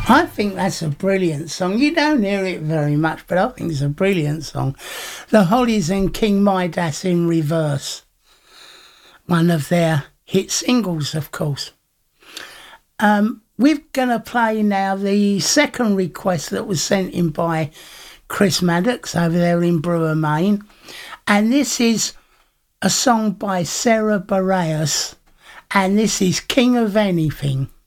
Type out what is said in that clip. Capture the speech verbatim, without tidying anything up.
I think that's a brilliant song. You don't hear it very much, but I think it's a brilliant song. The Hollies and King Midas in Reverse. One of their hit singles, of course. Um, we're going to play now the second request that was sent in by Chris Maddox over there in Brewer, Maine. And this is a song by Sarah Bareilles. And this is King of Anything.